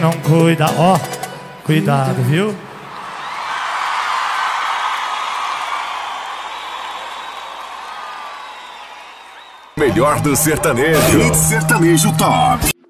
Não cuida, ó, cuidado, viu? Melhor do sertanejo. Sertanejo Top.